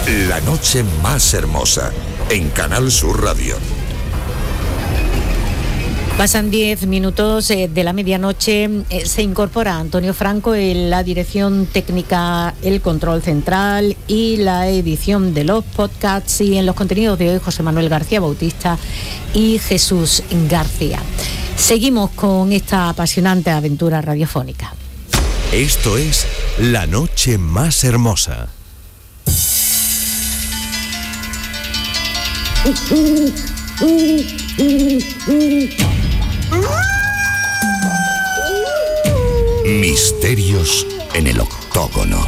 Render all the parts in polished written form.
La noche más hermosa, en Canal Sur Radio. Pasan 10 minutos de la medianoche. Se incorpora Antonio Franco en la dirección técnica, el control central y la edición de los podcasts. Y en los contenidos de hoy, José Manuel García Bautista y Jesús García. Seguimos con esta apasionante aventura radiofónica. Esto es La Noche Más Hermosa. Misterios en el octógono.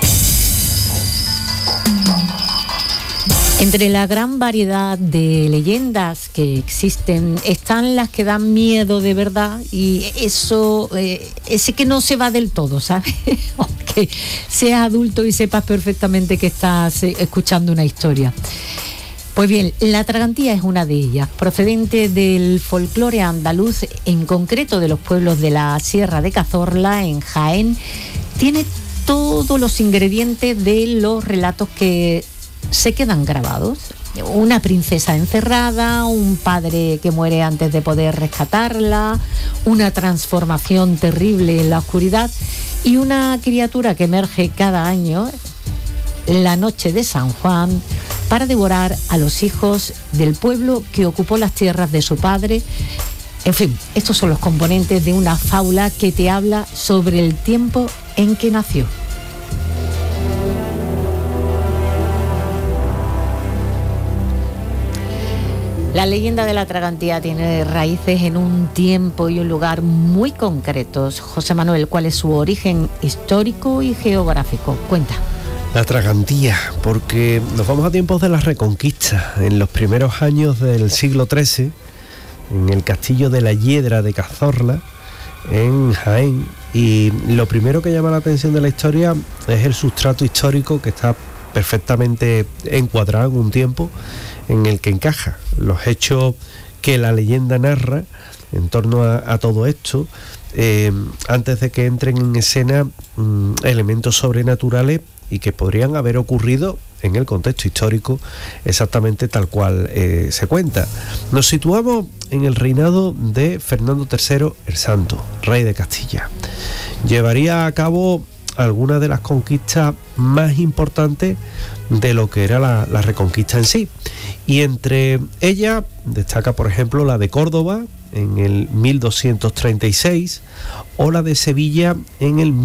Entre la gran variedad de leyendas que existen están las que dan miedo de verdad, y eso, ese que no se va del todo, ¿sabes? Aunque seas adulto y sepas perfectamente que estás escuchando una historia. Pues bien, la tragantía es una de ellas, procedente del folclore andaluz, en concreto de los pueblos de la Sierra de Cazorla, en Jaén. Tiene todos los ingredientes de los relatos que se quedan grabados. Una princesa encerrada, un padre que muere antes de poder rescatarla, una transformación terrible en la oscuridad y una criatura que emerge cada año, la noche de San Juan, para devorar a los hijos del pueblo que ocupó las tierras de su padre. En fin, estos son los componentes de una fábula que te habla sobre el tiempo en que nació. La leyenda de la tragantía tiene raíces en un tiempo y un lugar muy concretos. José Manuel, ¿cuál es su origen histórico y geográfico? Cuenta. La tragantía, porque nos vamos a tiempos de la Reconquista, en los primeros años del siglo XIII, en el castillo de la Hiedra de Cazorla, en Jaén. Y lo primero que llama la atención de la historia es el sustrato histórico, que está perfectamente encuadrado en un tiempo en el que encaja los hechos que la leyenda narra en torno a todo esto, antes de que entren en escena elementos sobrenaturales y que podrían haber ocurrido en el contexto histórico exactamente tal cual se cuenta. Nos situamos en el reinado de Fernando III el Santo, rey de Castilla. Llevaría a cabo algunas de las conquistas más importantes de lo que era la Reconquista en sí, y entre ellas destaca, por ejemplo, la de Córdoba en el 1236 o la de Sevilla en el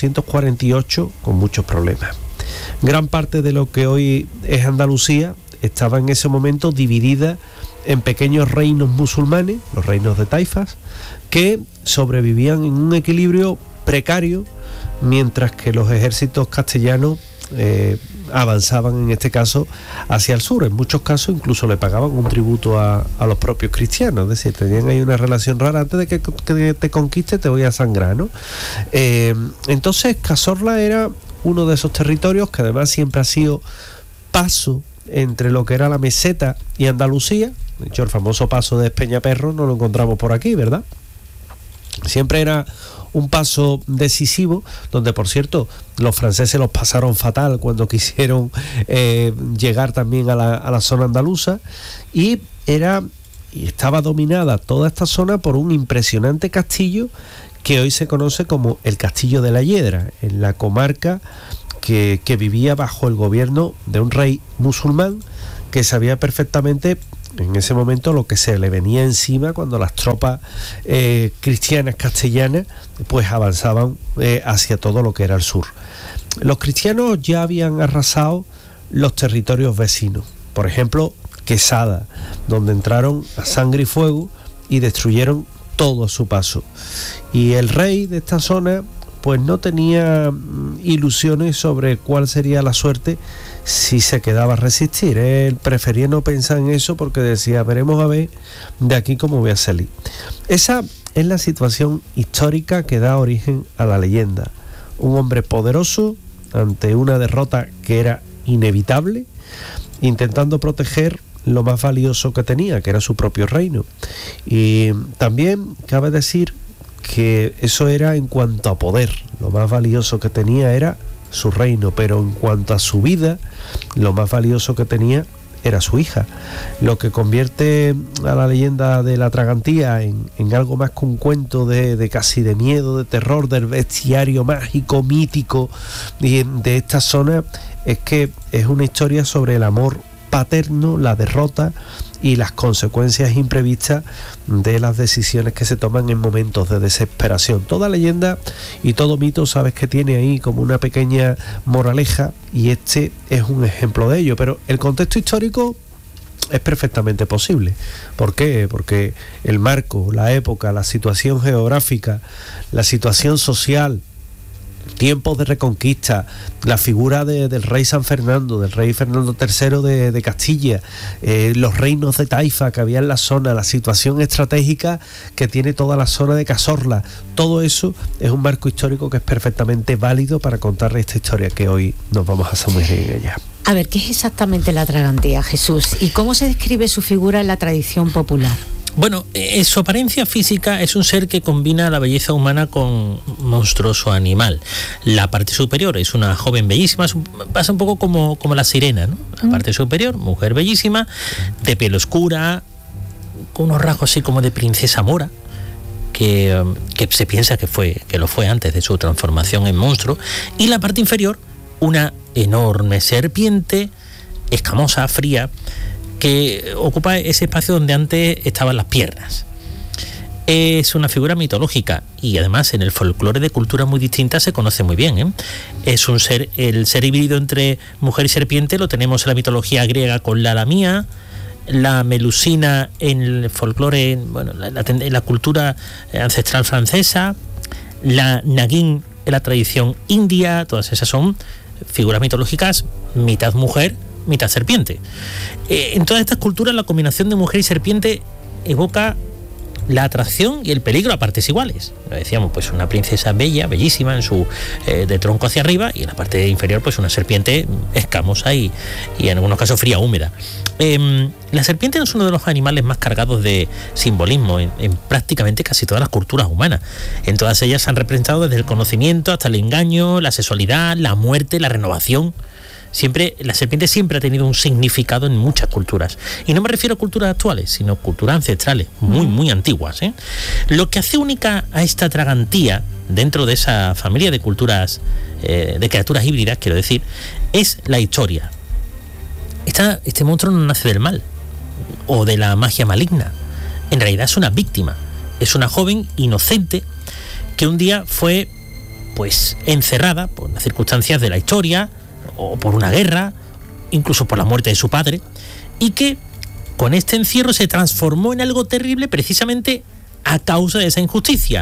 1248, con muchos problemas. Gran parte de lo que hoy es Andalucía estaba en ese momento dividida en pequeños reinos musulmanes, los reinos de taifas, que sobrevivían en un equilibrio precario, mientras que los ejércitos castellanos avanzaban, en este caso, hacia el sur. En muchos casos incluso le pagaban un tributo a los propios cristianos, es decir, tenían ahí una relación rara: antes de que te conquiste te voy a sangrar, ¿no? Entonces Cazorla era uno de esos territorios que además siempre ha sido paso entre lo que era la meseta y Andalucía. De hecho, el famoso paso de Peñaperro no lo encontramos por aquí, ¿verdad? Siempre era un paso decisivo, donde, por cierto, los franceses los pasaron fatal cuando quisieron llegar también a la zona andaluza, y estaba dominada toda esta zona por un impresionante castillo que hoy se conoce como el Castillo de la Hiedra, en la comarca que vivía bajo el gobierno de un rey musulmán que sabía perfectamente en ese momento lo que se le venía encima cuando las tropas cristianas castellanas pues avanzaban hacia todo lo que era el sur. Los cristianos ya habían arrasado los territorios vecinos, por ejemplo Quesada, donde entraron a sangre y fuego y destruyeron todo a su paso, y el rey de esta zona pues no tenía ilusiones sobre cuál sería la suerte si se quedaba a resistir. Él prefería no pensar en eso, porque decía: veremos a ver de aquí cómo voy a salir. Esa es la situación histórica que da origen a la leyenda. Un hombre poderoso ante una derrota que era inevitable, intentando proteger lo más valioso que tenía, que era su propio reino. Y también cabe decir que eso era en cuanto a poder. Lo más valioso que tenía era su reino, pero en cuanto a su vida, lo más valioso que tenía era su hija, lo que convierte a la leyenda de la Tragantía en algo más que un cuento de casi de miedo, de terror, del bestiario mágico, mítico de esta zona, es que es una historia sobre el amor paterno, la derrota y las consecuencias imprevistas de las decisiones que se toman en momentos de desesperación. Toda leyenda y todo mito, sabes que tiene ahí como una pequeña moraleja, y este es un ejemplo de ello, pero el contexto histórico es perfectamente posible. ¿Por qué? Porque el marco, la época, la situación geográfica, la situación social, tiempos de reconquista, la figura del rey San Fernando, del rey Fernando III de Castilla, los reinos de taifa que había en la zona, la situación estratégica que tiene toda la zona de Cazorla, todo eso es un marco histórico que es perfectamente válido para contar esta historia que hoy nos vamos a sumergir en ella. A ver, ¿qué es exactamente la Tragantía, Jesús? ¿Y cómo se describe su figura en la tradición popular? Bueno, su apariencia física es un ser que combina la belleza humana con monstruoso animal. La parte superior es una joven bellísima, pasa un poco como la sirena, ¿no? La parte superior, mujer bellísima, de piel oscura, con unos rasgos así como de princesa mora, que se piensa que lo fue antes de su transformación en monstruo. Y la parte inferior, una enorme serpiente, escamosa, fría, que ocupa ese espacio donde antes estaban las piernas. Es una figura mitológica y además en el folclore de culturas muy distintas se conoce muy bien, ¿eh? Es un ser, el ser híbrido entre mujer y serpiente lo tenemos en la mitología griega con la lamía, la melusina en el folclore, bueno, en la cultura ancestral francesa, la naguín en la tradición india. Todas esas son figuras mitológicas mitad mujer, mitad serpiente. En todas estas culturas la combinación de mujer y serpiente evoca la atracción y el peligro a partes iguales. Lo decíamos, pues una princesa bella, bellísima en su de tronco hacia arriba, y en la parte inferior pues una serpiente escamosa y en algunos casos fría, húmeda. La serpiente es uno de los animales más cargados de simbolismo en prácticamente casi todas las culturas humanas. En todas ellas se han representado desde el conocimiento hasta el engaño, la sexualidad, la muerte, la renovación. La serpiente siempre ha tenido un significado en muchas culturas, y no me refiero a culturas actuales, sino culturas ancestrales muy muy antiguas, ¿eh? Lo que hace única a esta Tragantía dentro de esa familia de culturas de criaturas híbridas, quiero decir, es la historia. Este monstruo no nace del mal o de la magia maligna. En realidad es una víctima, es una joven inocente que un día fue pues encerrada por las circunstancias de la historia, o por una guerra, incluso por la muerte de su padre, y que con este encierro se transformó en algo terrible precisamente a causa de esa injusticia.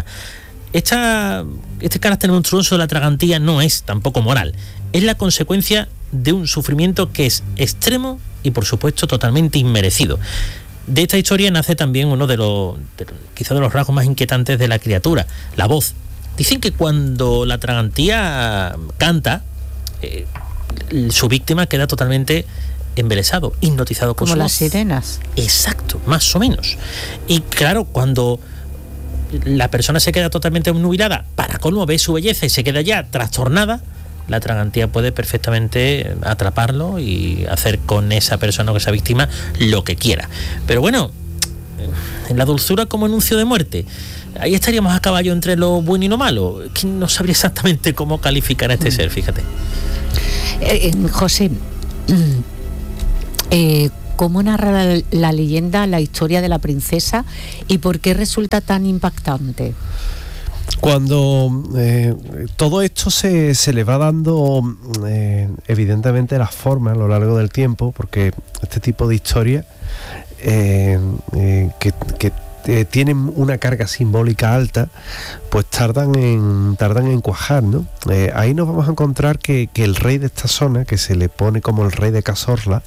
Este carácter monstruoso de la Tragantía no es tampoco moral, es la consecuencia de un sufrimiento que es extremo y por supuesto totalmente inmerecido. De esta historia nace también uno de los rasgos más inquietantes de la criatura, la voz. Dicen que cuando la Tragantía canta, su víctima queda totalmente embelesado, hipnotizado con su voz. Como las sirenas. Exacto, más o menos. Y claro, cuando la persona se queda totalmente obnubilada, para colmo ve su belleza y se queda ya trastornada, la Tragantía puede perfectamente atraparlo y hacer con esa persona o esa víctima lo que quiera. Pero bueno, en la dulzura como anuncio de muerte, ahí estaríamos a caballo entre lo bueno y lo malo. ¿Quién no sabría exactamente cómo calificar a este ser? Fíjate. José, ¿cómo narra la leyenda la historia de la princesa y por qué resulta tan impactante? Cuando todo esto se le va dando evidentemente la forma a lo largo del tiempo, porque este tipo de historias que tienen una carga simbólica alta, pues tardan en cuajar, ¿no? Ahí nos vamos a encontrar que el rey de esta zona, que se le pone como el rey de Cazorla,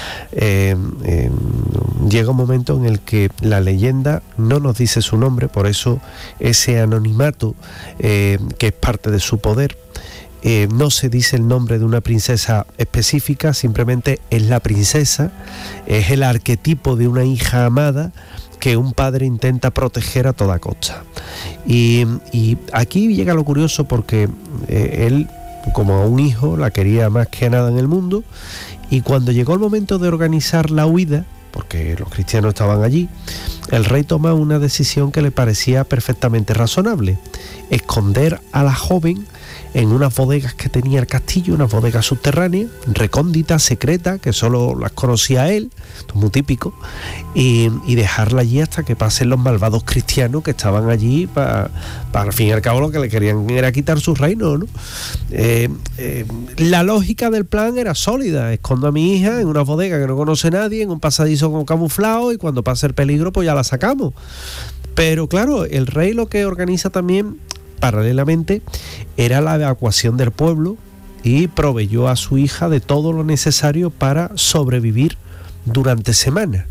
llega un momento en el que la leyenda no nos dice su nombre, por eso ese anonimato que es parte de su poder. No se dice el nombre de una princesa específica, simplemente es la princesa, es el arquetipo de una hija amada que un padre intenta proteger a toda costa. Y aquí llega lo curioso, porque él como a un hijo, la quería más que a nada en el mundo, y cuando llegó el momento de organizar la huida, porque los cristianos estaban allí, el rey toma una decisión que le parecía perfectamente razonable: esconder a la joven en unas bodegas que tenía el castillo, unas bodegas subterráneas, recónditas, secretas, que solo las conocía él, esto es muy típico, y dejarla allí hasta que pasen los malvados cristianos que estaban allí para al fin y al cabo lo que le querían era quitar su reino, ¿no? La lógica del plan era sólida: escondo a mi hija en una bodega que no conoce nadie, en un pasadizo con camuflado, y cuando pase el peligro pues ya la sacamos. Pero claro, el rey lo que organiza también paralelamente era la evacuación del pueblo y proveyó a su hija de todo lo necesario para sobrevivir durante semanas.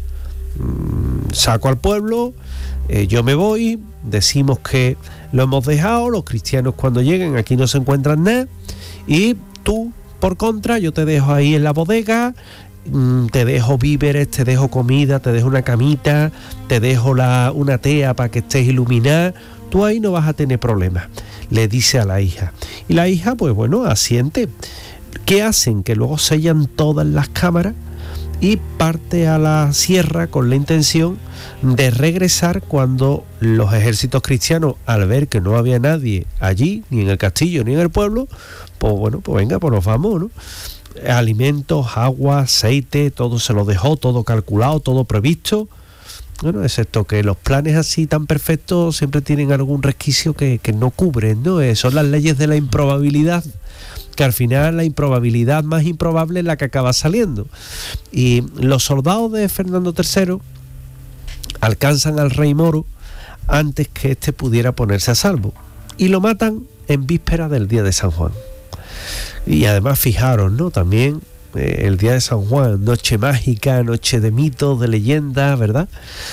Saco al pueblo, yo me voy, decimos que lo hemos dejado, los cristianos cuando lleguen aquí no se encuentran nada, y tú, por contra, yo te dejo ahí en la bodega, te dejo víveres, te dejo comida, te dejo una camita, te dejo una tea para que estés iluminada, tú ahí no vas a tener problemas, le dice a la hija. Y la hija, pues bueno, asiente. ¿Qué hacen? Que luego sellan todas las cámaras y parte a la sierra con la intención de regresar cuando los ejércitos cristianos, al ver que no había nadie allí, ni en el castillo ni en el pueblo, pues bueno, pues venga, pues nos vamos, ¿no? Alimentos, agua, aceite, todo se lo dejó, todo calculado, todo previsto. Bueno, excepto que los planes así tan perfectos siempre tienen algún resquicio que no cubren, ¿no? Son las leyes de la improbabilidad, que al final la improbabilidad más improbable es la que acaba saliendo. Y los soldados de Fernando III alcanzan al rey moro antes que éste pudiera ponerse a salvo, y lo matan en víspera del día de San Juan. Y además, fijaros, ¿no? También el día de San Juan, noche mágica, noche de mitos, de leyendas, ¿verdad?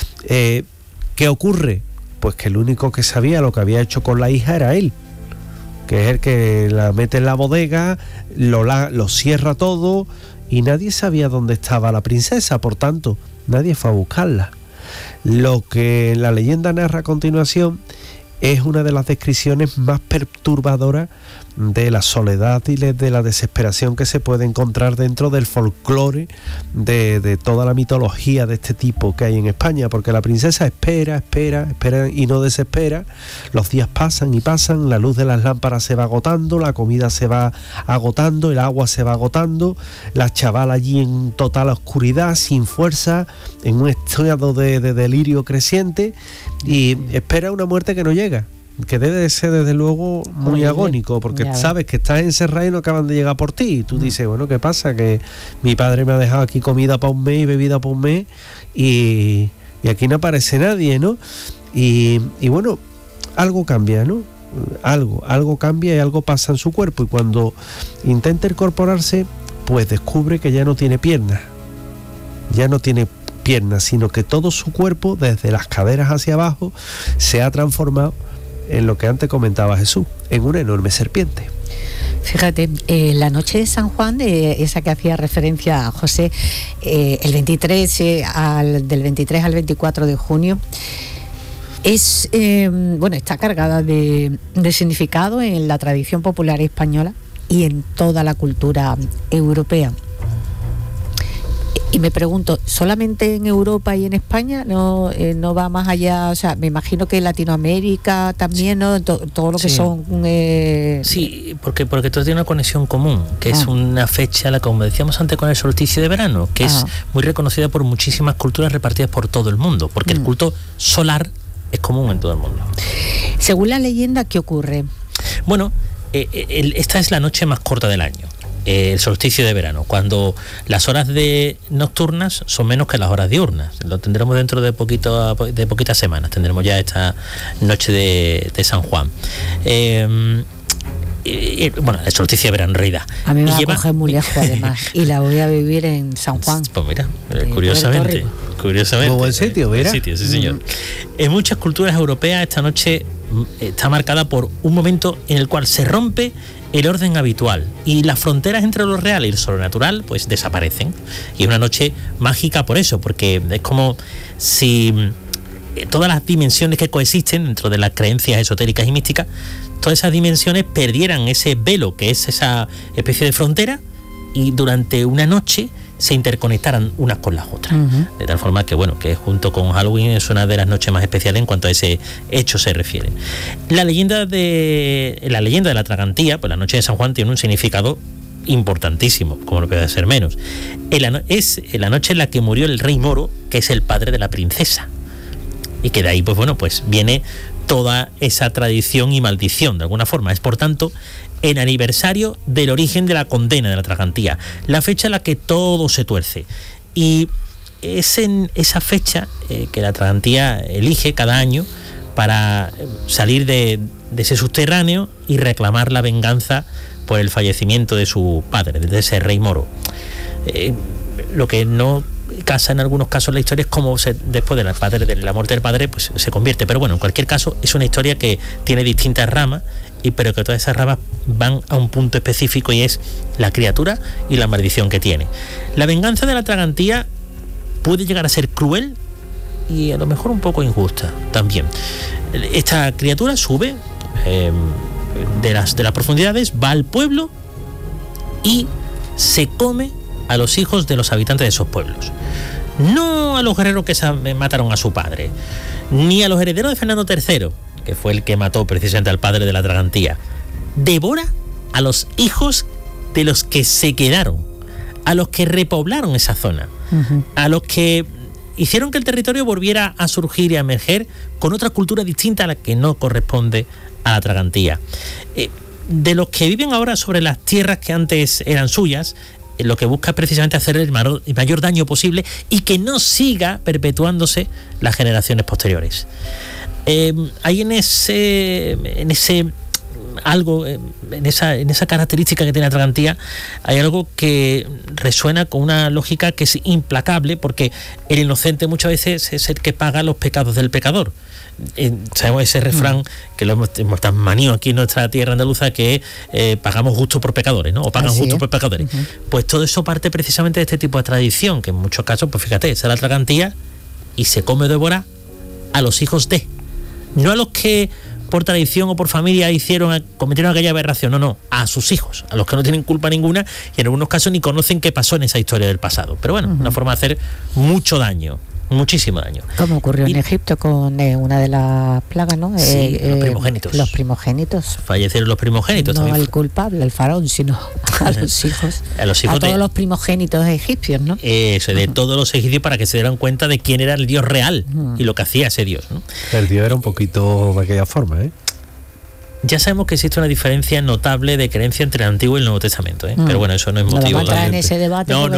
¿Qué ocurre? Pues que el único que sabía lo que había hecho con la hija era él, que es el que la mete en la bodega, lo cierra todo, y nadie sabía dónde estaba la princesa, por tanto, nadie fue a buscarla. Lo que la leyenda narra a continuación es una de las descripciones más perturbadoras de la soledad y de la desesperación que se puede encontrar dentro del folclore de toda la mitología de este tipo que hay en España, porque la princesa espera y no desespera. Los días pasan y pasan, la luz de las lámparas se va agotando, la comida se va agotando, el agua se va agotando, la chavala allí en total oscuridad, sin fuerza, en un estado de delirio creciente, y espera una muerte que no llega, que debe de ser desde luego muy agónico, porque ya sabes que estás encerrado y no acaban de llegar por ti, y tú dices, bueno, ¿qué pasa? Que mi padre me ha dejado aquí comida para un mes y bebida para un mes, y aquí no aparece nadie, ¿no? Y bueno, algo cambia, ¿no? Algo cambia y algo pasa en su cuerpo, y cuando intenta incorporarse, pues descubre que ya no tiene piernas, sino que todo su cuerpo, desde las caderas hacia abajo, se ha transformado en lo que antes comentaba Jesús, en una enorme serpiente. Fíjate, la noche de San Juan, esa que hacía referencia a José, el 23, del 23 al 24 de junio, está cargada de significado en la tradición popular española y en toda la cultura europea. Y me pregunto, ¿solamente en Europa y en España no va más allá? O sea, me imagino que en Latinoamérica también, ¿no? Todo lo que son... Sí, porque todo tiene una conexión común, que es una fecha, como decíamos antes con el solsticio de verano, que es muy reconocida por muchísimas culturas repartidas por todo el mundo, porque el culto solar es común en todo el mundo. Según la leyenda, ¿qué ocurre? Bueno, esta es la noche más corta del año. El solsticio de verano, cuando las horas nocturnas son menos que las horas diurnas. Lo tendremos dentro de poquitas semanas, tendremos ya esta noche de San Juan. El solsticio de verano en realidad. A mí me va a coger muy lejos además, y la voy a vivir en San Juan. Pues mira, curiosamente. Muy buen sitio, ¿verdad? Sí, señor. En muchas culturas europeas esta noche está marcada por un momento en el cual se rompe el orden habitual y las fronteras entre lo real y lo sobrenatural pues desaparecen, y es una noche mágica por eso, porque es como si todas las dimensiones que coexisten dentro de las creencias esotéricas y místicas todas esas dimensiones perdieran ese velo que es esa especie de frontera y durante una noche se interconectaran unas con las otras. De tal forma que, bueno, que junto con Halloween es una de las noches más especiales en cuanto a ese hecho se refiere. La leyenda de la Tragantía, pues la noche de San Juan tiene un significado importantísimo, como no puede ser menos. Es la noche en la que murió el rey Moro, que es el padre de la princesa. Y que de ahí, pues bueno, pues viene toda esa tradición y maldición, de alguna forma. Es, por tanto, el aniversario del origen de la condena de la Tragantía, la fecha en la que todo se tuerce. Y es en esa fecha que la Tragantía elige cada año para salir de ese subterráneo y reclamar la venganza por el fallecimiento de su padre, de ese rey Moro. Lo que no casa en algunos casos la historia es cómo después de la muerte del padre pues se convierte, pero bueno, en cualquier caso es una historia que tiene distintas ramas, pero que todas esas ramas van a un punto específico, y es la criatura y la maldición que tiene. La venganza de la Tragantía puede llegar a ser cruel y a lo mejor un poco injusta también. Esta criatura sube de las profundidades, va al pueblo y se come a los hijos de los habitantes de esos pueblos. No a los guerreros que mataron a su padre, ni a los herederos de Fernando III, que fue el que mató precisamente al padre de la Tragantía. Devora a los hijos de los que se quedaron, a los que repoblaron esa zona, a los que hicieron que el territorio volviera a surgir y a emerger con otra cultura distinta a la que no corresponde a la Tragantía. De los que viven ahora sobre las tierras que antes eran suyas, lo que busca es precisamente hacer el mayor daño posible y que no siga perpetuándose las generaciones posteriores. Hay en esa característica que tiene la Tragantía, hay algo que resuena con una lógica que es implacable, porque el inocente muchas veces es el que paga los pecados del pecador. Sabemos ese refrán que lo hemos tan manío aquí en nuestra tierra andaluza, que pagamos justo por pecadores, ¿no? O pagan justo por pecadores. Pues todo eso parte precisamente de este tipo de tradición, que en muchos casos, pues fíjate, es la Tragantía y se come o devora a los hijos de, no a los que por tradición o por familia cometieron aquella aberración, no, a sus hijos, a los que no tienen culpa ninguna y en algunos casos ni conocen qué pasó en esa historia del pasado. Pero bueno, una forma de hacer mucho daño, muchísimo daño. Como ocurrió en Egipto con una de las plagas, ¿no? Sí, los primogénitos. Los primogénitos. Fallecieron los primogénitos. No también al culpable, al faraón, sino a los hijos. A todos los primogénitos egipcios, ¿no? Eso, de todos los egipcios, para que se dieran cuenta de quién era el dios real y lo que hacía ese dios, ¿no? El dios era un poquito de aquella forma, ¿eh? Ya sabemos que existe una diferencia notable de creencia entre el Antiguo y el Nuevo Testamento, ¿eh? Pero bueno, eso no es motivo. No entrar en ese debate. No.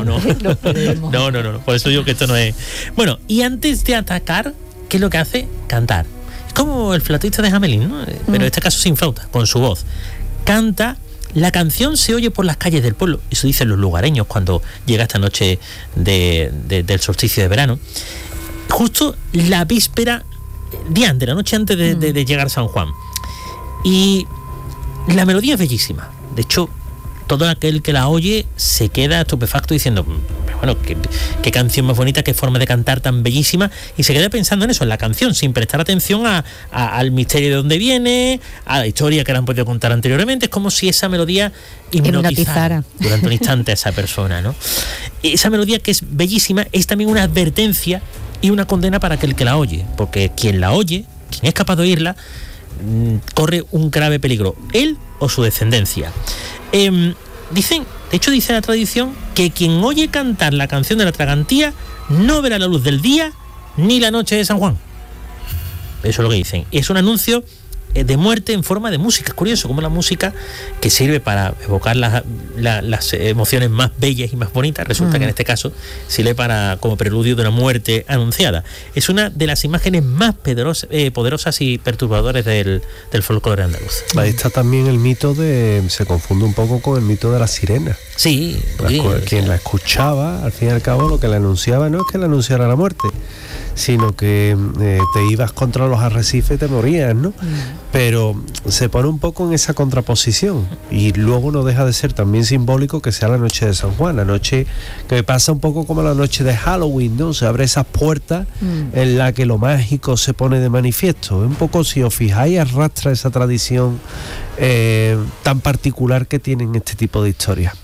Por eso digo que esto no es. Bueno, y antes de atacar, ¿qué es lo que hace? Cantar. Es como el flautista de Hamelin, ¿no? Pero en este caso sin flauta, con su voz. Canta. La canción se oye por las calles del pueblo. Eso dicen los lugareños cuando llega esta noche del solsticio de verano. Justo la víspera, la noche antes de llegar a San Juan. Y la melodía es bellísima. De hecho, todo aquel que la oye se queda estupefacto diciendo, bueno, qué canción más bonita, qué forma de cantar tan bellísima, y se queda pensando en eso, en la canción, sin prestar atención al misterio de dónde viene, a la historia que le han podido contar anteriormente. Es como si esa melodía hipnotizara durante un instante a esa persona, ¿no? Esa melodía, que es bellísima, es también una advertencia y una condena para aquel que la oye, porque quien la oye, quien es capaz de oírla, corre un grave peligro, él o su descendencia. Dice la tradición que quien oye cantar la canción de la Tragantía no verá la luz del día ni la noche de San Juan. Eso es lo que dicen. Es un anuncio de muerte en forma de música. Es curioso como la música, que sirve para evocar las emociones más bellas y más bonitas, resulta que en este caso sirve como preludio de una muerte anunciada. Es una de las imágenes más poderosas y perturbadoras del folclore andaluz. Ahí está también el mito se confunde un poco con el mito de la sirena. Sí. Quien la escuchaba, al fin y al cabo, lo que le anunciaba no es que le anunciara la muerte, sino que te ibas contra los arrecifes y te morías, ¿no? Pero se pone un poco en esa contraposición, y luego no deja de ser también simbólico que sea la noche de San Juan, la noche que pasa un poco como la noche de Halloween, ¿no? Se abre esas puertas en la que lo mágico se pone de manifiesto. Un poco, si os fijáis, arrastra esa tradición tan particular que tienen este tipo de historias.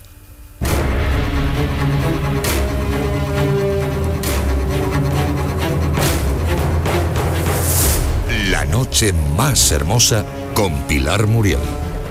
La noche más hermosa con Pilar Muriel.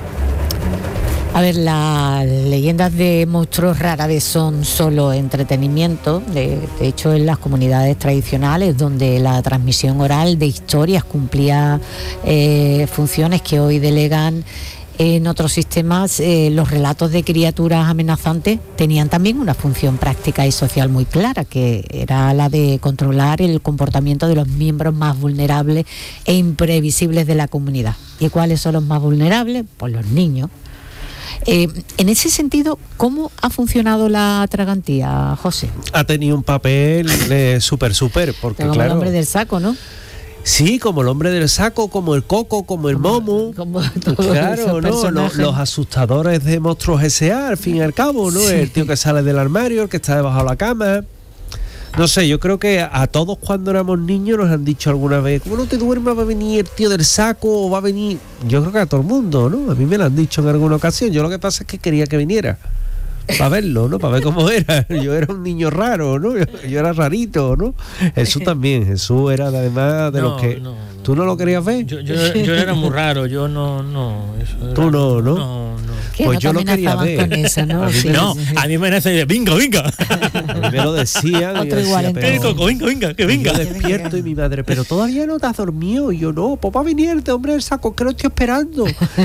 A ver, las leyendas de monstruos rara vez son solo entretenimiento. De hecho, en las comunidades tradicionales, donde la transmisión oral de historias cumplía funciones que hoy delegan en otros sistemas, los relatos de criaturas amenazantes tenían también una función práctica y social muy clara, que era la de controlar el comportamiento de los miembros más vulnerables e imprevisibles de la comunidad. ¿Y cuáles son los más vulnerables? Pues los niños. En ese sentido, ¿cómo ha funcionado la tragantía, José? Ha tenido un papel súper, porque como claro... el hombre del saco, ¿no? Sí, como el hombre del saco, como el Coco, como el Momo. Como claro, ¿no? Los asustadores de Monstruos S.A., al fin y al cabo, ¿no? Sí. El tío que sale del armario, el que está debajo de la cama. No sé, yo creo que a todos cuando éramos niños nos han dicho alguna vez, ¿cómo no te duermas? ¿Va a venir el tío del saco o va a venir...? Yo creo que a todo el mundo, ¿no? A mí me lo han dicho en alguna ocasión. Yo lo que pasa es que quería que viniera para verlo, ¿no? Para ver cómo era. Yo era un niño raro, ¿no? Yo era rarito, ¿no? Jesús también. Jesús era además de los que... ¿Tú no lo querías ver? Yo era muy raro, yo no... Eso ¿Tú no? No. Pues no yo lo quería ver. Con eso, ¿no? A mí me nace de venga. A mí me lo decían. Otro igual, venga, que venga. Yo despierto y mi madre, pero todavía no te has dormido. Y yo, no, pues va a venir este hombre del saco, que lo estoy esperando.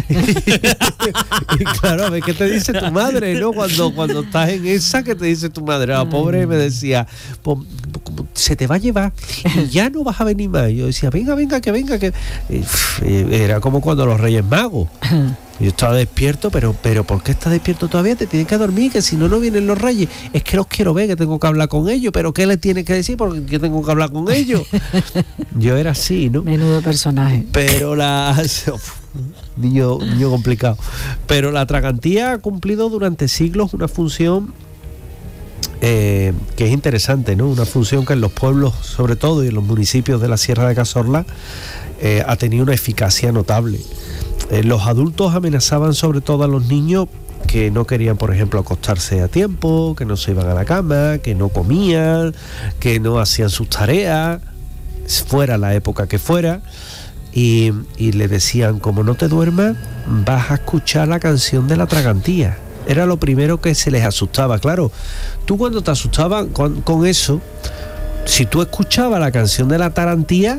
Y claro, a ver qué te dice tu madre, ¿no? Cuando estás en esa, que te dice tu madre. La pobre me decía, pues, se te va a llevar y ya no vas a venir más. Y yo decía, venga, que venga, que... Era como cuando los Reyes Magos. Yo estaba despierto, pero ¿por qué estás despierto todavía? Te tienes que dormir, que si no, no vienen los reyes. Es que los quiero ver, que tengo que hablar con ellos. ¿Pero qué les tienes que decir? Porque yo tengo que hablar con ellos. Yo era así, ¿no? Menudo personaje. Pero niño complicado. Pero la tragantía ha cumplido durante siglos una función que es interesante, ¿no? Una función que en los pueblos, sobre todo, y en los municipios de la Sierra de Cazorla, ha tenido una eficacia notable. Los adultos amenazaban sobre todo a los niños que no querían, por ejemplo, acostarse a tiempo, que no se iban a la cama, que no comían, que no hacían sus tareas, fuera la época que fuera, y le decían, como no te duermas, vas a escuchar la canción de la tragantía. Era lo primero que se les asustaba. Claro, tú cuando te asustabas con eso, si tú escuchabas la canción de la tarantía,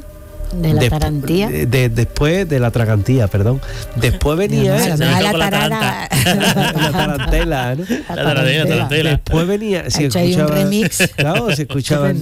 después de la tragantía, perdón. Después venía la tarantela, ¿no? La tarantela. Después venía, si escuchaba, un remix. Claro, si escuchaban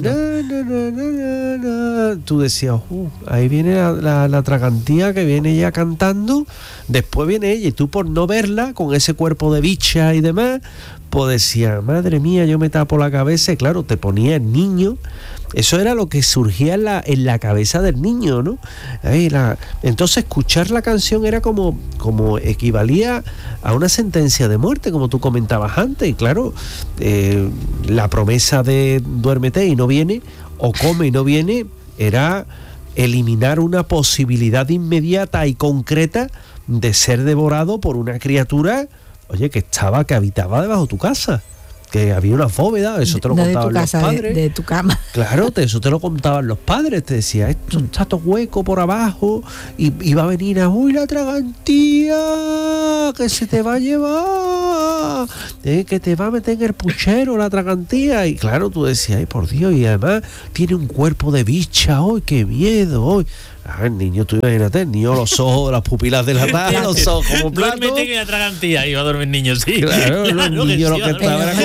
tú decías, ahí viene la tragantía que viene ya cantando. Después viene ella y tú, por no verla con ese cuerpo de bicha y demás, pues decías, madre mía, yo me tapo la cabeza. Y claro, te ponía el niño. Eso era lo que surgía en la cabeza del niño, ¿no? Entonces escuchar la canción era como equivalía a una sentencia de muerte, como tú comentabas antes. Y claro, la promesa de duérmete y no viene, o come y no viene, era eliminar una posibilidad inmediata y concreta de ser devorado por una criatura, que habitaba debajo de tu casa. Que había una bóveda, eso te lo contaban los padres. De tu cama. Claro, eso te lo contaban los padres. Te decía, esto está todo hueco por abajo y va a venir la tragantía, que se te va a llevar, que te va a meter en el puchero la tragantía. Y claro, tú decías, ay, por Dios, y además tiene un cuerpo de bicha, ¡ay, qué miedo! ¡Ay! El niño, tú imagínate, el niño, los ojos, las pupilas dilatadas, los ojos como platos. Duérmete que la tragantía, iba a dormir niño, sí. Claro, los niños lo que estaba era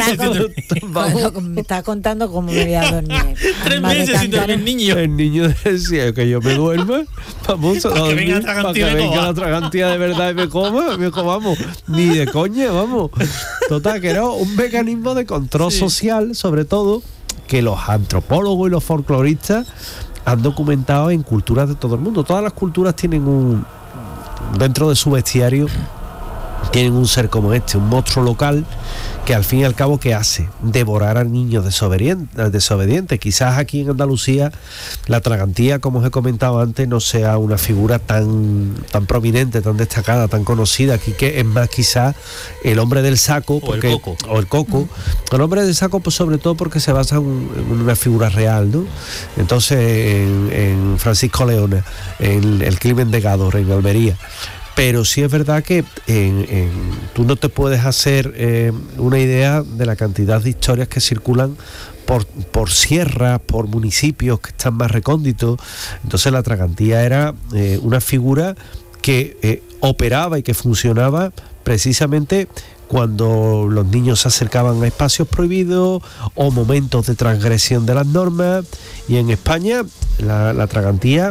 me está contando cómo me voy a dormir. 3 meses sin dormir niño. El niño decía que yo me duerma, vamos a dormir, para que venga la tragantía de verdad y me coma, vamos, ni de coña, vamos. Total, que era un mecanismo de control social, sobre todo, que los antropólogos y los folcloristas han documentado en culturas de todo el mundo. Todas las culturas tienen dentro de su bestiario, tienen un ser como este, un monstruo local que al fin y al cabo, ¿qué hace? Devorar a niños desobedientes. Quizás aquí en Andalucía la tragantía, como os he comentado antes, no sea una figura tan prominente, tan destacada, tan conocida. Aquí que es más quizás el hombre del saco o el coco. El hombre del saco, pues sobre todo porque se basa en una figura real, ¿no? Entonces en Francisco Leona, en el crimen de Gádor, en Almería. Pero sí es verdad que tú no te puedes hacer una idea de la cantidad de historias que circulan por sierras, por municipios que están más recónditos. Entonces la tragantía era una figura que operaba y que funcionaba precisamente cuando los niños se acercaban a espacios prohibidos o momentos de transgresión de las normas. Y en España la tragantía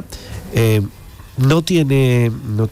no tiene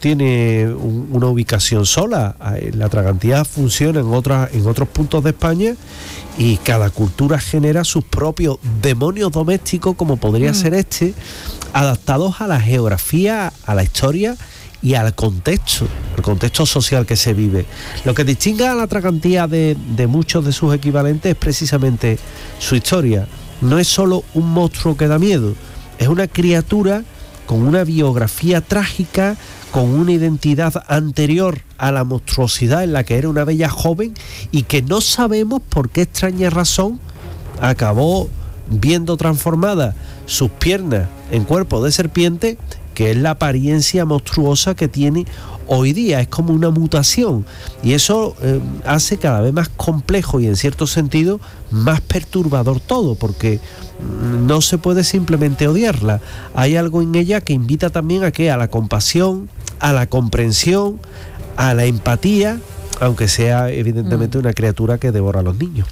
una ubicación sola. La tragantía funciona en otros puntos de España, y cada cultura genera sus propios demonios domésticos, como podría ser adaptados a la geografía, a la historia y al contexto social que se vive. Lo que distingue a la tragantía de muchos de sus equivalentes es precisamente su historia. No es solo un monstruo que da miedo, es una criatura con una biografía trágica, con una identidad anterior a la monstruosidad en la que era una bella joven, y que no sabemos por qué extraña razón acabó viendo transformadas sus piernas en cuerpo de serpiente, que es la apariencia monstruosa que tiene hoy día. Es como una mutación, y eso hace cada vez más complejo y en cierto sentido más perturbador todo, porque no se puede simplemente odiarla. Hay algo en ella que invita también a la compasión, a la comprensión, a la empatía, aunque sea evidentemente una criatura que devora a los niños.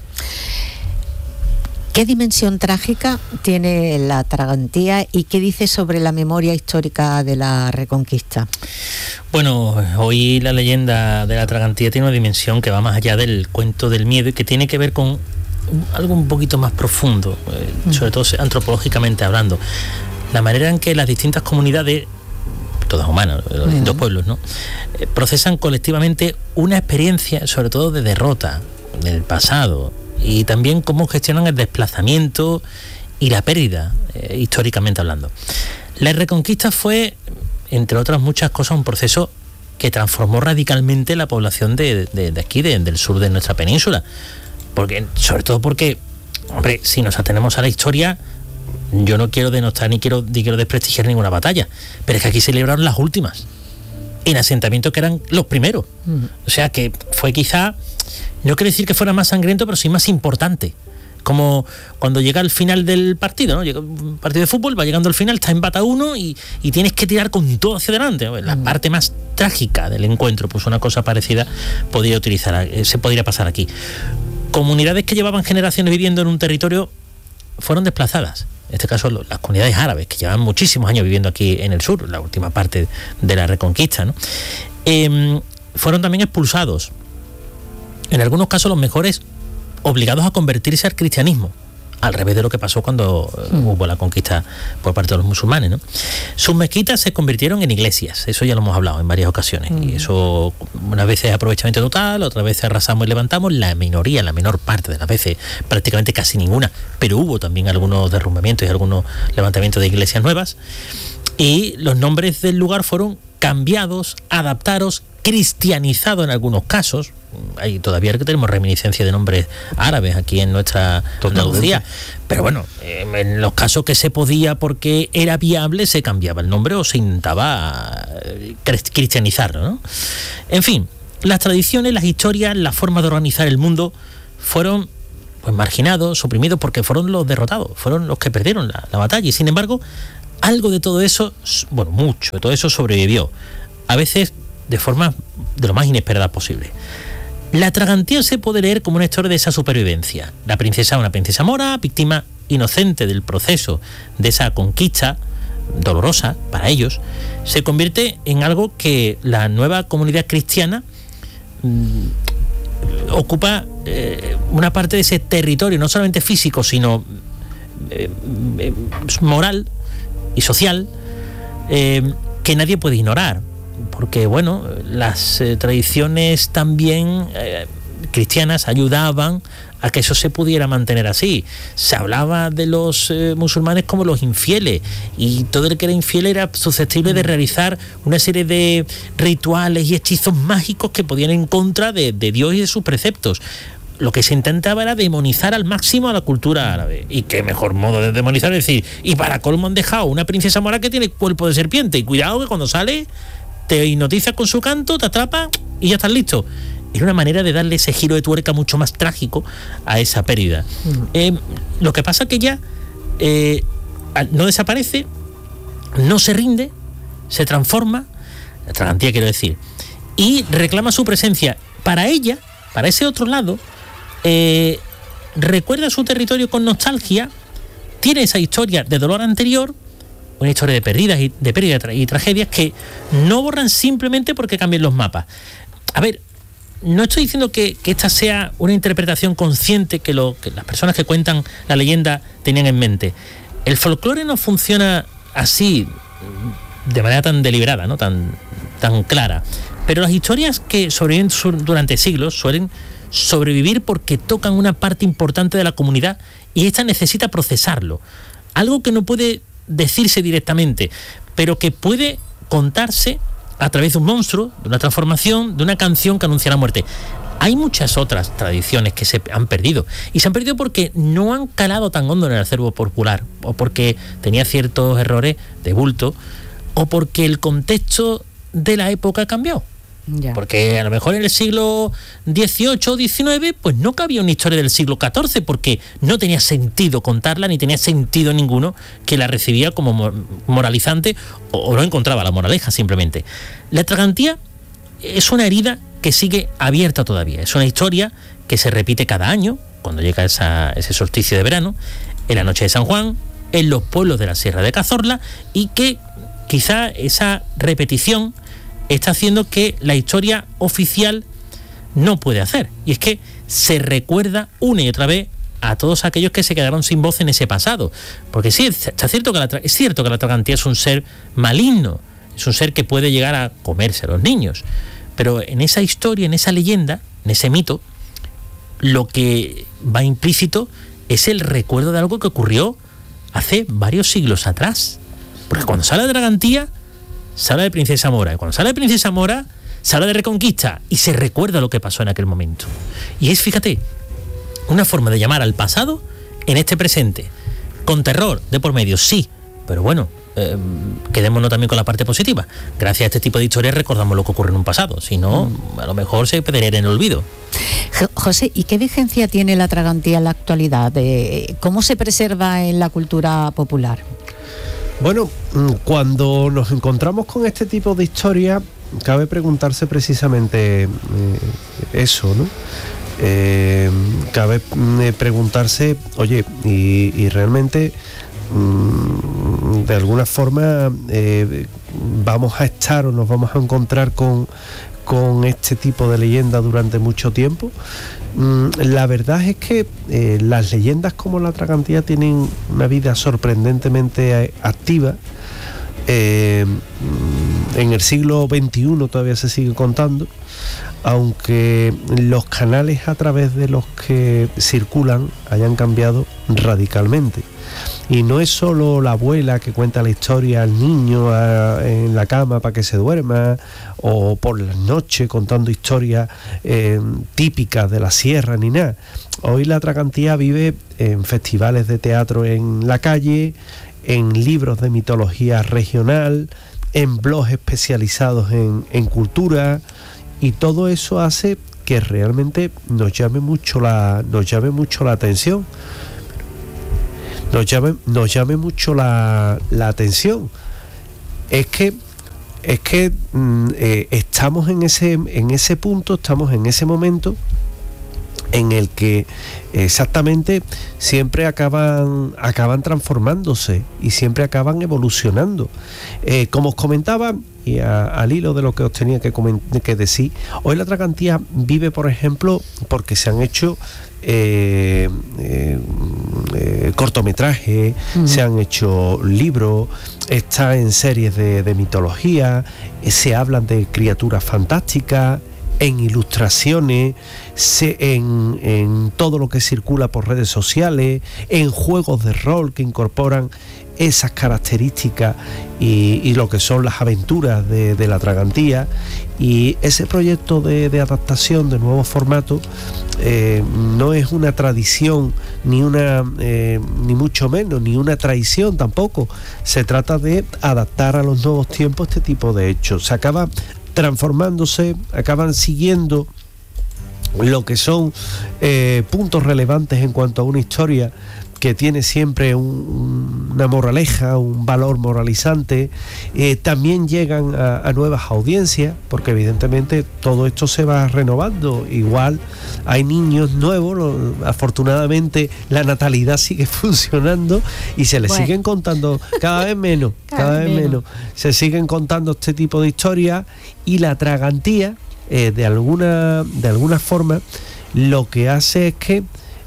¿Qué dimensión trágica tiene la tragantía y qué dice sobre la memoria histórica de la Reconquista? Bueno, hoy la leyenda de la tragantía tiene una dimensión que va más allá del cuento del miedo y que tiene que ver con algo un poquito más profundo, sobre todo antropológicamente hablando. La manera en que las distintas comunidades, todas humanas, los distintos pueblos, ¿no?, procesan colectivamente una experiencia, sobre todo de derrota del pasado, y también cómo gestionan el desplazamiento y la pérdida, históricamente hablando. La Reconquista fue, entre otras muchas cosas, un proceso que transformó radicalmente la población de aquí, del sur de nuestra península. Sobre todo porque, hombre, si nos atenemos a la historia, yo no quiero denostar ni quiero desprestigiar ninguna batalla, pero es que aquí se libraron las últimas, en asentamientos que eran los primeros. O sea que fue quizá, no quiero decir que fuera más sangriento, pero sí más importante. Como cuando llega al final del partido, ¿no? Llega un partido de fútbol, va llegando al final, está empata 1 y tienes que tirar con todo hacia adelante. La parte más trágica del encuentro, pues una cosa parecida se podría pasar aquí. Comunidades que llevaban generaciones viviendo en un territorio fueron desplazadas. En este caso, las comunidades árabes, que llevan muchísimos años viviendo aquí en el sur, la última parte de la Reconquista, ¿no? Fueron también expulsados. En algunos casos, los mejores obligados a convertirse al cristianismo, al revés de lo que pasó cuando hubo la conquista por parte de los musulmanes, ¿no? Sus mezquitas se convirtieron en iglesias, eso ya lo hemos hablado en varias ocasiones, y eso unas veces es aprovechamiento total, otras veces arrasamos y levantamos, la menor parte de las veces, prácticamente casi ninguna, pero hubo también algunos derrumbamientos y algunos levantamientos de iglesias nuevas, y los nombres del lugar fueron cambiados, adaptados, cristianizados en algunos casos. Ahí todavía tenemos reminiscencia de nombres árabes aquí en nuestra Andalucía, pero bueno, en los casos que se podía porque era viable se cambiaba el nombre o se intentaba cristianizarlo, ¿no? En fin, las tradiciones, las historias, la forma de organizar el mundo fueron pues marginados, suprimidos, porque fueron los derrotados, fueron los que perdieron la batalla, y sin embargo algo de todo eso, bueno, mucho de todo eso sobrevivió, a veces de forma de lo más inesperada posible. La tragantía se puede leer como una historia de esa supervivencia. La princesa, una princesa mora, víctima inocente del proceso de esa conquista dolorosa para ellos, se convierte en algo que la nueva comunidad cristiana ocupa una parte de ese territorio, no solamente físico, sino moral y social que nadie puede ignorar, porque bueno, las tradiciones también cristianas ayudaban a que eso se pudiera mantener así. Se hablaba de los musulmanes como los infieles, y todo el que era infiel era susceptible de realizar una serie de rituales y hechizos mágicos que podían ir en contra de Dios y de sus preceptos. Lo que se intentaba era demonizar al máximo a la cultura árabe. Y qué mejor modo de demonizar, es decir, y para colmo han dejado una princesa mora que tiene cuerpo de serpiente, y cuidado que cuando sale te hipnotiza con su canto, te atrapa y ya estás listo. Era una manera de darle ese giro de tuerca mucho más trágico a esa pérdida. Lo que pasa es que ella no desaparece, no se rinde, se transforma, la tragantía quiero decir, y reclama su presencia. Para ella, para ese otro lado, recuerda su territorio con nostalgia, tiene esa historia de dolor anterior, una historia de pérdidas y tragedias que no borran simplemente porque cambien los mapas. A ver, no estoy diciendo que esta sea una interpretación consciente que las personas que cuentan la leyenda tenían en mente. El folclore no funciona así, de manera tan deliberada, ¿no? tan clara. Pero las historias que sobreviven durante siglos suelen sobrevivir porque tocan una parte importante de la comunidad y esta necesita procesarlo. Algo que no puede decirse directamente, pero que puede contarse a través de un monstruo, de una transformación, de una canción que anuncia la muerte. Hay muchas otras tradiciones que se han perdido, y se han perdido porque no han calado tan hondo en el acervo popular, o porque tenía ciertos errores de bulto, o porque el contexto de la época ha cambiado. Ya. Porque a lo mejor en el siglo XVIII o XIX pues no cabía una historia del siglo XIV, porque no tenía sentido contarla, ni tenía sentido ninguno que la recibía como moralizante, o no encontraba la moraleja simplemente. La tragantía es una herida que sigue abierta todavía, es una historia que se repite cada año cuando llega ese solsticio de verano, en la noche de San Juan, en los pueblos de la Sierra de Cazorla, y que quizá esa repetición está haciendo que la historia oficial no puede hacer, y es que se recuerda una y otra vez a todos aquellos que se quedaron sin voz en ese pasado, porque sí, es cierto que la tragantía es un ser maligno, es un ser que puede llegar a comerse a los niños, pero en esa historia, en esa leyenda, en ese mito, lo que va implícito es el recuerdo de algo que ocurrió hace varios siglos atrás, porque cuando se habla de tragantía se habla de Princesa Mora, y cuando se habla de Princesa Mora se habla de Reconquista, y se recuerda lo que pasó en aquel momento. Y es, fíjate, una forma de llamar al pasado en este presente, con terror de por medio, sí, pero bueno, quedémonos también con la parte positiva. Gracias a este tipo de historias recordamos lo que ocurre en un pasado, si no, a lo mejor se perdería en el olvido. José, ¿y qué vigencia tiene la tragantía en la actualidad? ¿Cómo se preserva en la cultura popular? Bueno, cuando nos encontramos con este tipo de historia, cabe preguntarse precisamente eso, ¿no? Cabe preguntarse, oye, y realmente de alguna forma vamos a estar o nos vamos a encontrar con este tipo de leyenda durante mucho tiempo. La verdad es que las leyendas como la tragantía tienen una vida sorprendentemente activa. En el siglo XXI todavía se sigue contando, aunque los canales a través de los que circulan hayan cambiado radicalmente. Y no es solo la abuela que cuenta la historia al niño en la cama para que se duerma, o por las noches contando historias típicas de la sierra ni nada. Hoy la tragantía vive en festivales de teatro en la calle, en libros de mitología regional, en blogs especializados en cultura, y todo eso hace que realmente nos llame mucho la atención. Nos llame mucho la atención. Es que estamos en ese punto, estamos en ese momento en el que exactamente siempre acaban transformándose y siempre acaban evolucionando. Como os comentaba, y al hilo de lo que os tenía que decir, hoy la tragantía vive, por ejemplo, porque se han hecho cortometrajes, se han hecho libros, está en series de mitología, se hablan de criaturas fantásticas, en ilustraciones, en todo lo que circula por redes sociales, en juegos de rol que incorporan esas características y lo que son las aventuras de la Tragantía. Y ese proyecto de adaptación de nuevos formatos no es una tradición ni mucho menos, ni una traición tampoco. Se trata de adaptar a los nuevos tiempos este tipo de hechos. Se acaba transformándose, acaban siguiendo lo que son puntos relevantes en cuanto a una historia que tiene siempre una moraleja, un valor moralizante. También llegan a nuevas audiencias, porque evidentemente todo esto se va renovando. Igual hay niños nuevos, afortunadamente la natalidad sigue funcionando y se les siguen contando cada vez menos, se siguen contando este tipo de historias, y la Tragantía de alguna forma lo que hace es que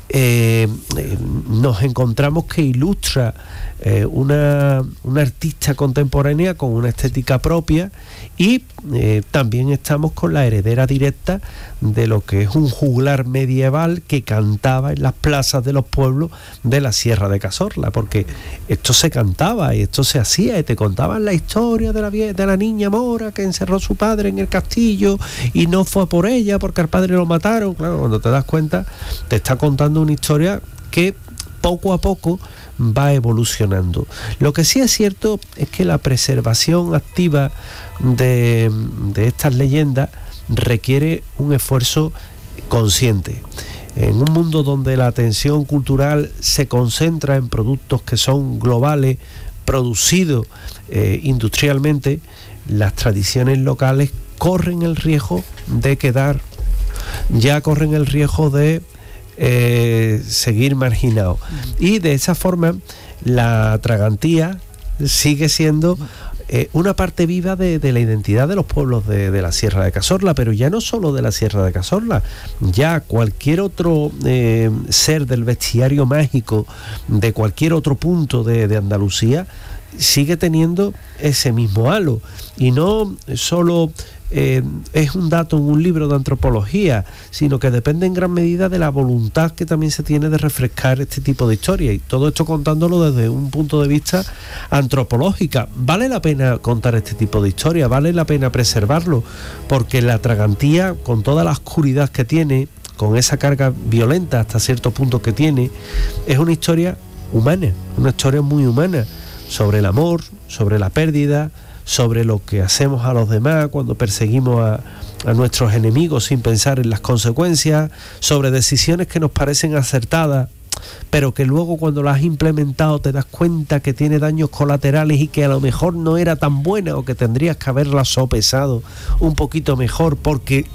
nos encontramos que ilustra una artista contemporánea con una estética propia, y también estamos con la heredera directa de lo que es un juglar medieval que cantaba en las plazas de los pueblos de la Sierra de Cazorla, porque esto se cantaba y esto se hacía, y te contaban la historia de la niña mora que encerró a su padre en el castillo y no fue por ella porque al padre lo mataron. Claro, cuando te das cuenta, te está contando una historia que poco a poco va evolucionando. Lo que sí es cierto es que la preservación activa de estas leyendas requiere un esfuerzo consciente. En un mundo donde la atención cultural se concentra en productos que son globales, producidos industrialmente, las tradiciones locales corren el riesgo de quedar, ya corren el riesgo de seguir marginado. Y de esa forma la Tragantía sigue siendo una parte viva de la identidad de los pueblos de la Sierra de Cazorla, pero ya no solo de la Sierra de Cazorla, ya cualquier otro ser del bestiario mágico de cualquier otro punto de Andalucía sigue teniendo ese mismo halo. Y no solo es un dato en un libro de antropología, sino que depende en gran medida de la voluntad que también se tiene de refrescar este tipo de historia, y todo esto contándolo desde un punto de vista antropológica. Vale la pena contar este tipo de historia, vale la pena preservarlo, porque la Tragantía, con toda la oscuridad que tiene, con esa carga violenta hasta cierto punto que tiene, es una historia humana, una historia muy humana, sobre el amor, sobre la pérdida, sobre lo que hacemos a los demás cuando perseguimos a nuestros enemigos sin pensar en las consecuencias, sobre decisiones que nos parecen acertadas, pero que luego cuando las has implementado te das cuenta que tiene daños colaterales y que a lo mejor no era tan buena, o que tendrías que haberla sopesado un poquito mejor porque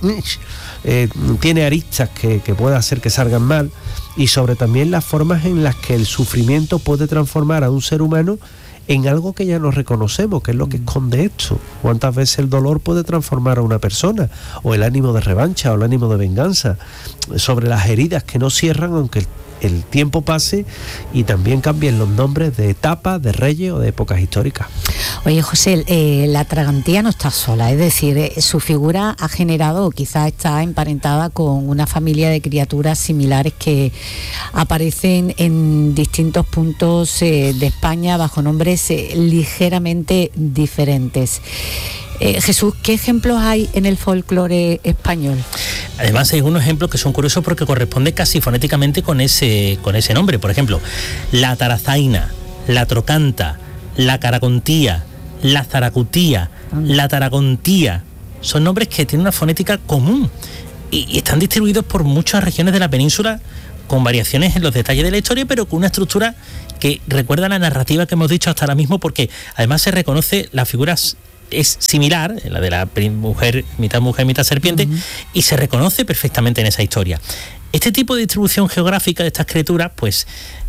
tiene aristas que puede hacer que salgan mal. Y sobre también las formas en las que el sufrimiento puede transformar a un ser humano en algo que ya no reconocemos, que es lo que esconde esto. ¿Cuántas veces el dolor puede transformar a una persona? O el ánimo de revancha, o el ánimo de venganza. Sobre las heridas que no cierran aunque el tiempo pase, y también cambien los nombres de etapas, de reyes o de épocas históricas. Oye, José, la Tragantía no está sola, es decir, su figura ha generado, o quizás está emparentada con una familia de criaturas similares que aparecen en distintos puntos de España bajo nombres ligeramente diferentes. Jesús, ¿qué ejemplos hay en el folclore español? Además hay unos ejemplos que son curiosos porque corresponde casi fonéticamente con ese nombre. Por ejemplo, la tarazaina, la trocanta, la caracontía, la zaracutía, la taracontía. Son nombres que tienen una fonética común y están distribuidos por muchas regiones de la península, con variaciones en los detalles de la historia, pero con una estructura que recuerda la narrativa que hemos dicho hasta ahora mismo, porque además se reconoce las figuras. Es similar, la de la mujer, mitad serpiente, y se reconoce perfectamente en esa historia. Este tipo de distribución geográfica de estas criaturas, pues,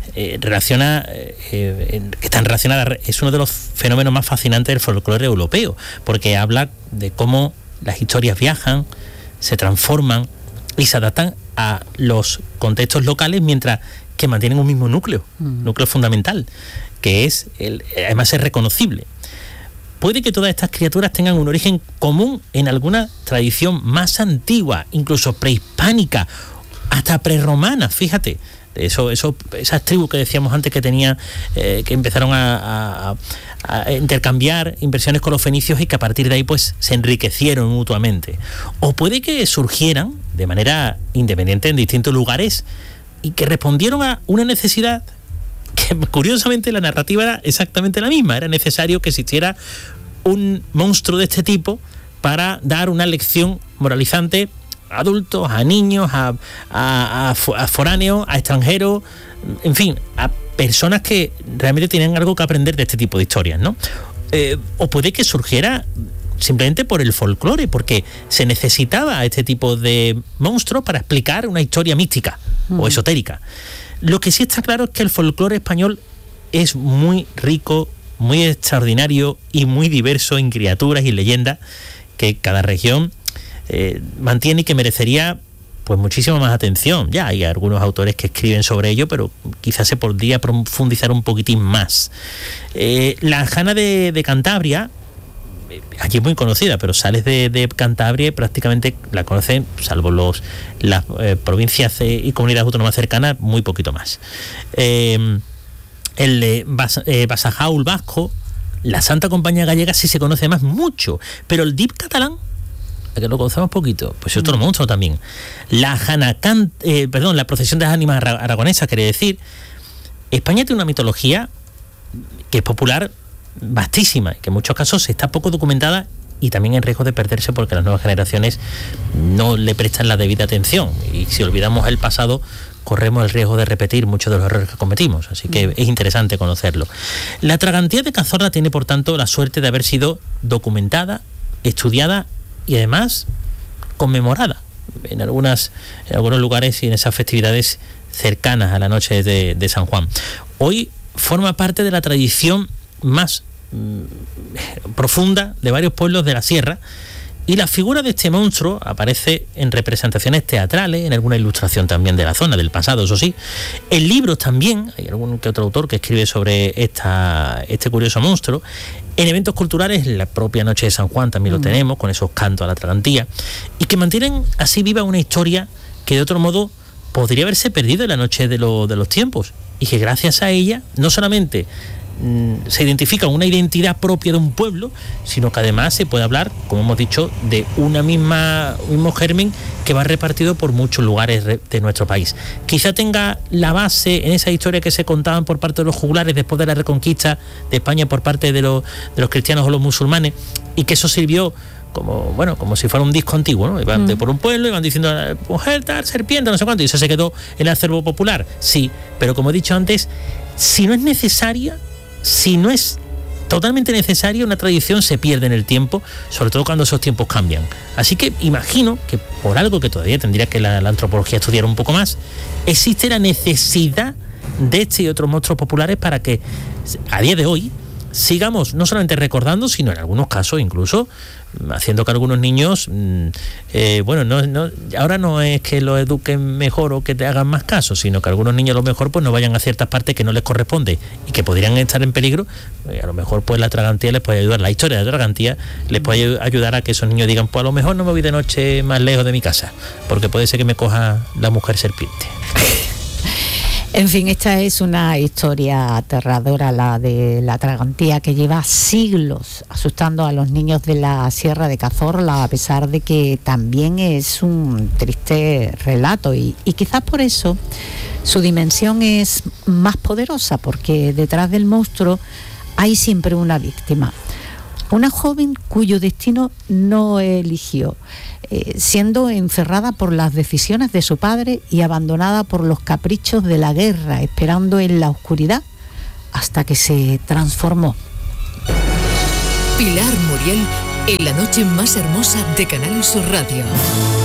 están relacionadas, es uno de los fenómenos más fascinantes del folclore europeo, porque habla de cómo las historias viajan, se transforman y se adaptan a los contextos locales, mientras que mantienen un mismo núcleo fundamental, que es además es reconocible. Puede que todas estas criaturas tengan un origen común en alguna tradición más antigua, incluso prehispánica, hasta prerromana, fíjate. Esas tribus que decíamos antes que tenía, que empezaron a intercambiar impresiones con los fenicios y que a partir de ahí pues se enriquecieron mutuamente. O puede que surgieran de manera independiente en distintos lugares y que respondieron a una necesidad que curiosamente la narrativa era exactamente la misma. Era necesario que existiera un monstruo de este tipo para dar una lección moralizante a adultos, a niños, a foráneos, a extranjeros, en fin, a personas que realmente tienen algo que aprender de este tipo de historias, ¿no? O puede que surgiera simplemente por el folclore, porque se necesitaba a este tipo de monstruos para explicar una historia mística o esotérica. Lo que sí está claro es que el folclore español es muy rico, muy extraordinario y muy diverso en criaturas y leyendas que cada región mantiene y que merecería pues muchísima más atención. Ya hay algunos autores que escriben sobre ello, pero quizás se podría profundizar un poquitín más. La Jana de Cantabria, aquí es muy conocida, pero sales de Cantabria y prácticamente la conocen, salvo las provincias y comunidades autónomas cercanas, muy poquito más. El Basajaul vasco, la Santa Compañía Gallega sí se conoce más mucho, pero el DIP catalán, que lo conocemos poquito, pues es otro monstruo también. La la procesión de las ánimas aragonesas, quiere decir, España tiene una mitología que es popular, vastísima, que en muchos casos está poco documentada y también en riesgo de perderse porque las nuevas generaciones no le prestan la debida atención, y si olvidamos el pasado corremos el riesgo de repetir muchos de los errores que cometimos, así que es interesante conocerlo. La Tragantía de Cazorla tiene por tanto la suerte de haber sido documentada, estudiada y además conmemorada en algunos lugares y en esas festividades cercanas a la noche de San Juan. Hoy forma parte de la tradición más profunda de varios pueblos de la sierra, y la figura de este monstruo aparece en representaciones teatrales, en alguna ilustración también de la zona, del pasado, eso sí. En libros también, hay algún que otro autor que escribe sobre este curioso monstruo. En eventos culturales, la propia noche de San Juan también lo tenemos, con esos cantos a la Tragantía, y que mantienen así viva una historia que de otro modo podría haberse perdido en la noche de los tiempos, y que gracias a ella no solamente se identifica una identidad propia de un pueblo, sino que además se puede hablar, como hemos dicho, de un mismo germen que va repartido por muchos lugares de nuestro país. Quizá tenga la base en esa historia que se contaban por parte de los juglares después de la reconquista de España por parte de los cristianos o los musulmanes, y que eso sirvió como si fuera un disco antiguo, ¿no? Iban por un pueblo y van diciendo mujer, tal, serpiente, no sé cuánto, y eso se quedó en el acervo popular. Sí, pero como he dicho antes, si no es necesaria, si no es totalmente necesaria, una tradición se pierde en el tiempo, sobre todo cuando esos tiempos cambian. Así que imagino que por algo que todavía tendría que la antropología estudiar un poco más, existe la necesidad de este y otros monstruos populares para que a día de hoy sigamos no solamente recordando, sino en algunos casos incluso haciendo que algunos niños, ahora no es que los eduquen mejor o que te hagan más caso, sino que algunos niños a lo mejor pues no vayan a ciertas partes que no les corresponde y que podrían estar en peligro. A lo mejor pues la Tragantía les puede ayudar, la historia de la Tragantía les puede ayudar a que esos niños digan, pues a lo mejor no me voy de noche más lejos de mi casa, porque puede ser que me coja la mujer serpiente. En fin, esta es una historia aterradora, la de la Tragantía, que lleva siglos asustando a los niños de la Sierra de Cazorla, a pesar de que también es un triste relato, y quizás por eso su dimensión es más poderosa, porque detrás del monstruo hay siempre una víctima, una joven cuyo destino no eligió, siendo encerrada por las decisiones de su padre y abandonada por los caprichos de la guerra, esperando en la oscuridad hasta que se transformó. Pilar Muriel en la noche más hermosa de Canal Sur Radio.